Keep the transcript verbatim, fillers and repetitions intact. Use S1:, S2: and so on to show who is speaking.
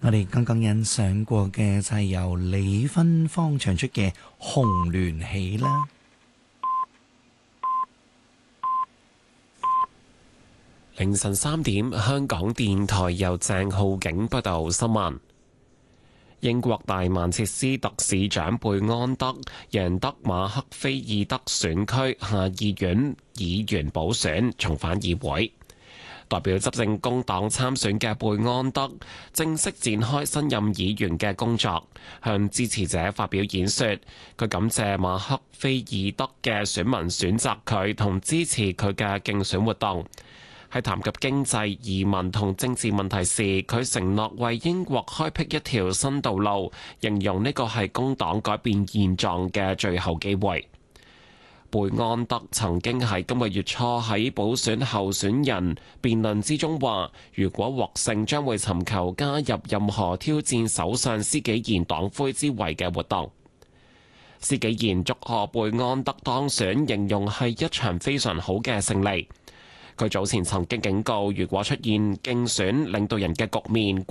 S1: 我哋剛剛欣賞過嘅就係由李芬芳唱出嘅《紅鸞喜》啦。
S2: 凌晨三點，香港電台由鄭浩景報道新聞。英國大曼徹斯特市長貝安德贏得馬克菲爾德選區下議院議員補選，重返議會。代表執政工黨參選嘅貝安德正式展開新任議員嘅工作，向支持者發表演說。佢感謝馬克菲爾德嘅選民選擇佢同支持佢嘅競選活動。喺談及經濟、移民同政治問題時，佢承諾為英國開闢一條新道路，形容呢個係工黨改變現狀嘅最後機會。貝安德曾經喺今個月初喺補選候選人辯論之中話，如果獲勝，將會尋求加入任何挑戰首相施紀賢黨魁之位嘅活動。施紀賢祝賀貝安德當選，形容係一場非常好嘅勝利。佢早前曾經警告，如果出現競選領導人嘅局面，